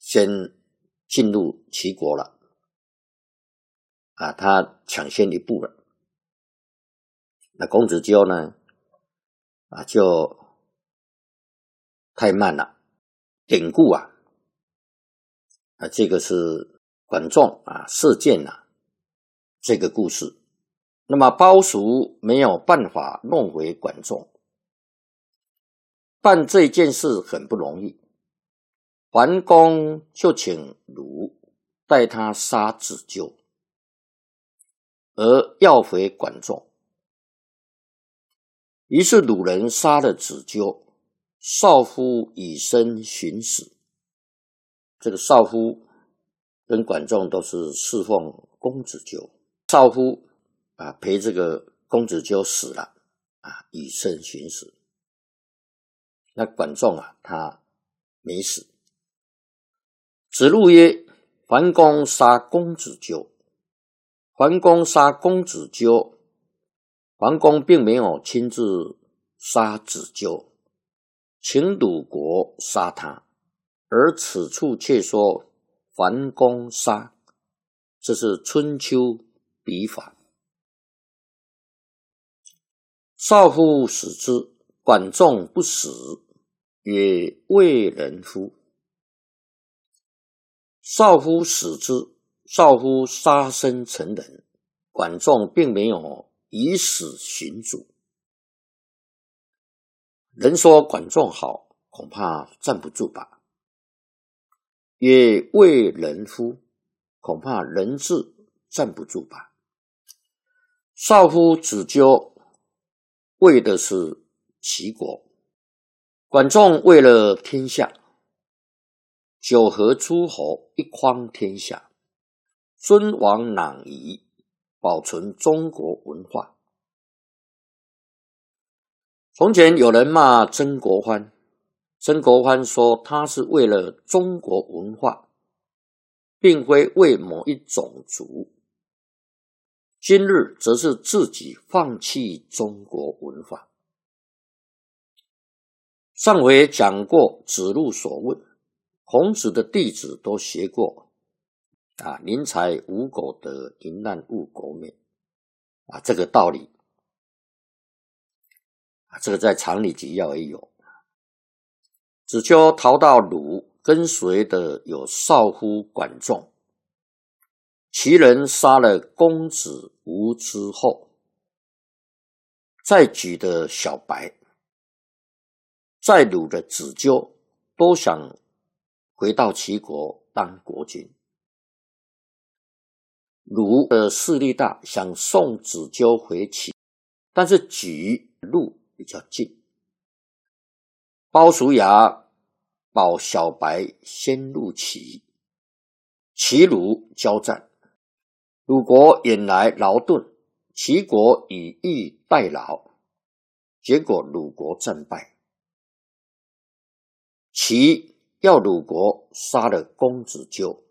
先进入齐国了他抢先一步了。那公子纠呢就太慢了。典故这个是管仲射箭这个故事。那么鲍叔没有办法弄回管仲，办这件事很不容易。桓公就请鲁带他杀子纠，而要回管仲。于是鲁人杀了子纠，少夫以身寻死。这个少夫跟管仲都是侍奉公子纠，少夫陪这个公子纠死了以身寻死。那管仲他没死。子路曰：桓公杀公子纠。桓公杀公子纠，桓公并没有亲自杀子纠，请鲁国杀他，而此处却说桓公杀，这是春秋笔法。少夫死之，管仲不死，曰：为人夫。少夫死之，少夫杀身成仁，管仲并没有以死寻主。人说管仲好，恐怕站不住吧。曰：为人夫，恐怕人字站不住吧。少夫子纠为的是齐国，管仲为了天下，九合诸侯，一匡天下，尊王攘夷，保存中国文化。从前有人骂曾国藩，曾国藩说他是为了中国文化，并非为某一种族。今日则是自己放弃中国文化。上回讲过子路所问，孔子的弟子都学过宁财无苟得，宁滥勿苟免这个道理这个在常理集要也有。子纠逃到鲁，跟随的有少夫管仲，其人杀了公子无之后，再举的小白，再鲁的子纠，都想回到齐国当国君。鲁的势力大，想送子纠回齐，但是举路比较近。鲍叔牙保小白先入齐，齐鲁交战，鲁国引来劳顿，齐国以逸待劳，结果鲁国战败。齐要鲁国杀了公子纠，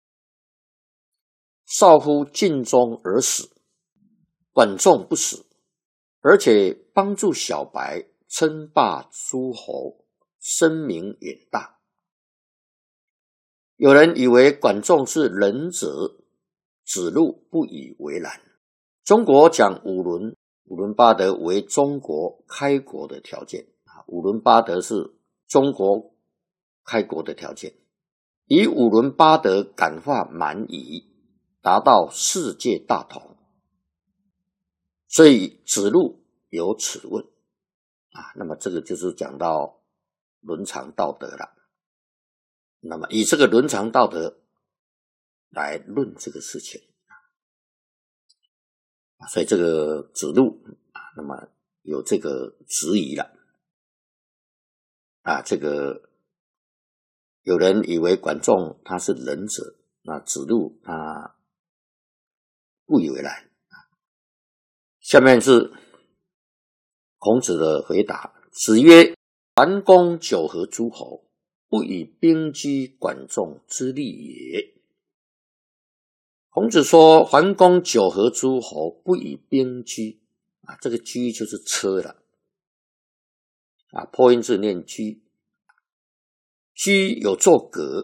少夫尽忠而死，管仲不死，而且帮助小白称霸诸侯，声名远大。有人以为管仲是仁者，子路不以为然。中国讲五伦，五伦八德为中国开国的条件五伦八德是中国开国的条件，以五伦八德感化蛮夷，达到世界大同。所以子路有此问那么这个就是讲到伦常道德了。那么以这个伦常道德来论这个事情所以这个子路那么有这个质疑了这个有人以为管仲他是仁者，那子路他不以为然下面是孔子的回答。子曰：桓公九合诸侯，不以兵居管仲之利也。孔子说桓公九合诸侯，不以兵居这个居就是车了破音字念居，居有作格